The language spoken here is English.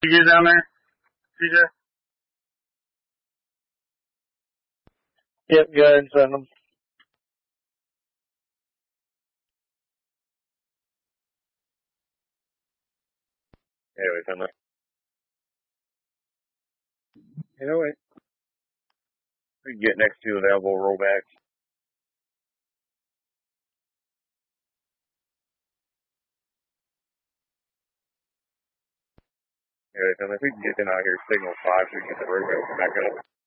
You get down there, TJ? Yep, go ahead and send them. Anyway, send them. Anyway. We can get next to the elbow rollback. Anyway, send them. If we can get them out here, signal 5 so we can get the road back up.